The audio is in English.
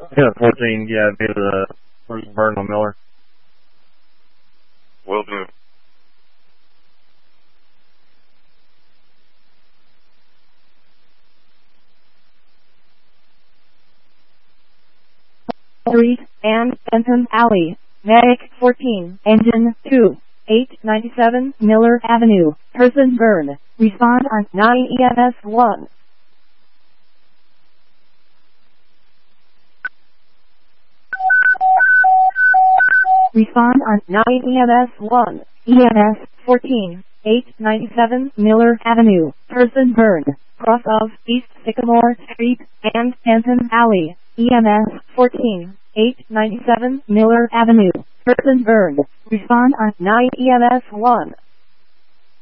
Yeah, 14, yeah, be the person burn on Miller. Will do. Street and Bentham Alley. Medic 14, Engine 2, 897 Miller Avenue, person burned. Respond on 9 EMS 1. Respond on 9 EMS 1. EMS 14, 897 Miller Avenue, person burned. Cross of East Sycamore Street and Bentham Alley. EMS 14, 897 Miller Avenue, person burned. Respond on 9 EMS 1.